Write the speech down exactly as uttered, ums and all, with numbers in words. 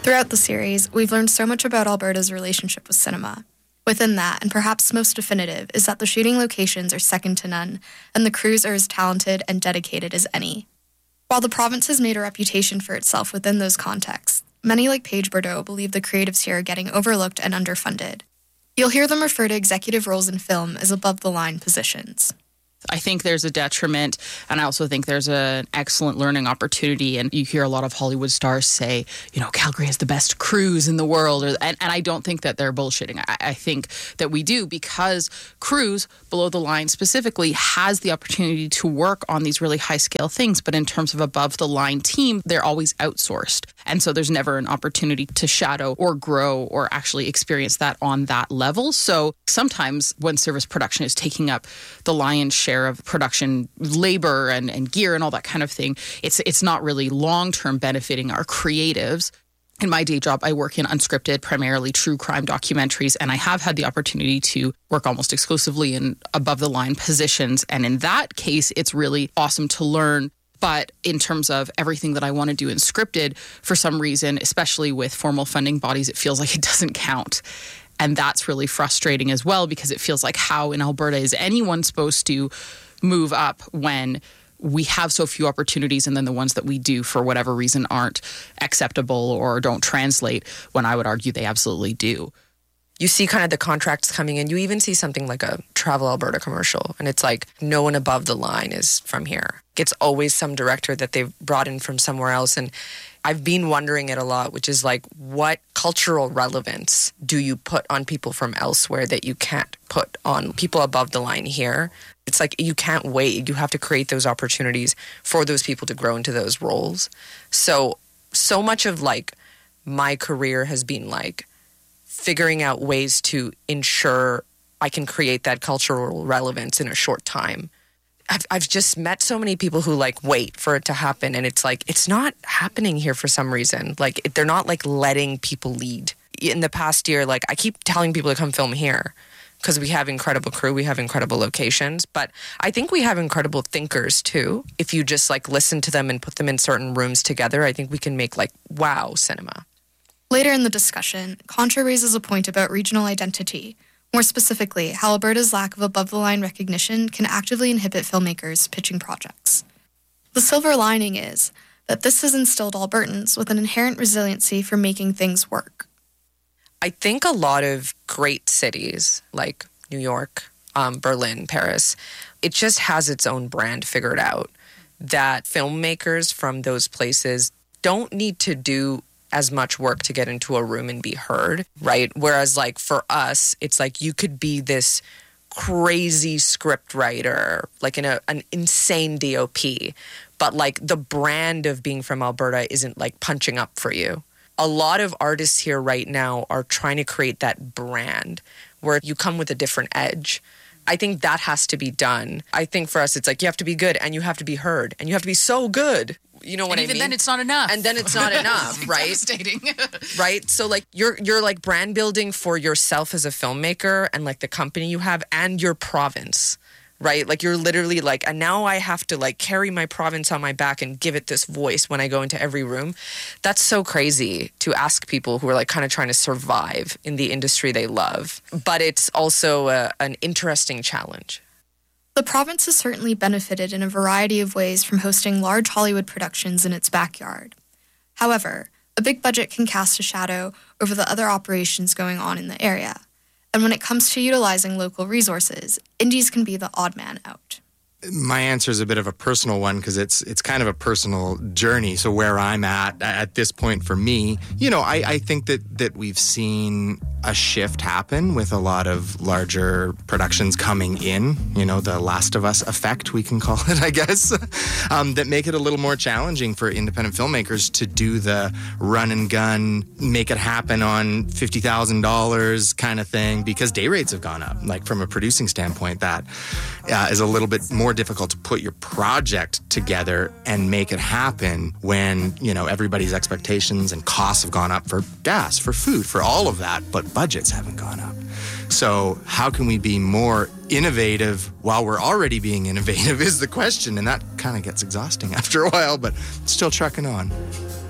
Throughout the series, we've learned so much about Alberta's relationship with cinema. Within that, and perhaps most definitive, is that the shooting locations are second to none, and the crews are as talented and dedicated as any. While the province has made a reputation for itself within those contexts, many like Paige Bordeaux believe the creatives here are getting overlooked and underfunded. You'll hear them refer to executive roles in film as above-the-line positions. I think there's a detriment, and I also think there's an excellent learning opportunity. And you hear a lot of Hollywood stars say, you know, Calgary has the best crews in the world. Or, and, and I don't think that they're bullshitting. I, I think that we do, because crews, below the line specifically, has the opportunity to work on these really high-scale things. But in terms of above-the-line team, they're always outsourced. And so there's never an opportunity to shadow or grow or actually experience that on that level. So sometimes when service production is taking up the lion's share of production labor and, and gear and all that kind of thing, it's it's not really long-term benefiting our creatives. In my day job, I work in unscripted, primarily true crime documentaries, and I have had the opportunity to work almost exclusively in above-the-line positions. And in that case, it's really awesome to learn. But in terms of everything that I want to do in scripted, for some reason, especially with formal funding bodies, it feels like it doesn't count. And that's really frustrating as well, because it feels like, how in Alberta is anyone supposed to move up when we have so few opportunities, and then the ones that we do for whatever reason aren't acceptable or don't translate, when I would argue they absolutely do. You see kind of the contracts coming in. You even see something like a Travel Alberta commercial, and it's like, no one above the line is from here. It's always some director that they've brought in from somewhere else. And I've been wondering it a lot, which is like, what cultural relevance do you put on people from elsewhere that you can't put on people above the line here? It's like, you can't wait. You have to create those opportunities for those people to grow into those roles. So, so much of like my career has been like figuring out ways to ensure I can create that cultural relevance in a short time. I've, I've just met so many people who like wait for it to happen, and it's like, it's not happening here for some reason. Like, it, they're not like letting people lead. In the past year, like, I keep telling people to come film here because we have incredible crew, we have incredible locations, but I think we have incredible thinkers too. If you just like listen to them and put them in certain rooms together, I think we can make like wow cinema. Later in the discussion, Contra raises a point about regional identity. More specifically, how Alberta's lack of above-the-line recognition can actively inhibit filmmakers pitching projects. The silver lining is that this has instilled Albertans with an inherent resiliency for making things work. I think a lot of great cities like New York, um, Berlin, Paris, it just has its own brand figured out, that filmmakers from those places don't need to do as much work to get into a room and be heard, right? Whereas like for us, it's like you could be this crazy script writer, like in a, an insane D O P, but like the brand of being from Alberta isn't like punching up for you. A lot of artists here right now are trying to create that brand where you come with a different edge. I think that has to be done. I think for us, it's like you have to be good and you have to be heard and you have to be so good. You know what and I even mean? then it's not enough. And then it's not enough, right? Devastating. Right? So like you're you're like brand building for yourself as a filmmaker and like the company you have and your province, right? Like you're literally like, and now I have to like carry my province on my back and give it this voice when I go into every room. That's so crazy to ask people who are like kind of trying to survive in the industry they love. But it's also a, an interesting challenge. The province has certainly benefited in a variety of ways from hosting large Hollywood productions in its backyard. However, a big budget can cast a shadow over the other operations going on in the area. And when it comes to utilizing local resources, indies can be the odd man out. My answer is a bit of a personal one because it's it's kind of a personal journey. So where I'm at at this point for me, you know, I, I think that, that we've seen a shift happen with a lot of larger productions coming in, you know, the Last of Us effect, we can call it, I guess, um, that make it a little more challenging for independent filmmakers to do the run and gun, make it happen on fifty thousand dollars kind of thing, because day rates have gone up. Like from a producing standpoint, that uh, is a little bit more difficult to put your project together and make it happen when, you know, everybody's expectations and costs have gone up for gas, for food, for all of that, but budgets haven't gone up. So how can we be more innovative while we're already being innovative is the question, and that kind of gets exhausting after a while, but still trucking on.